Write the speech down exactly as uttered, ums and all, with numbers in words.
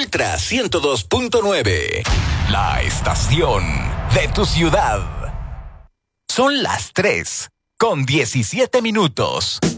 Ultra ciento dos punto nueve. La estación de tu ciudad. Son las tres con diecisiete minutos.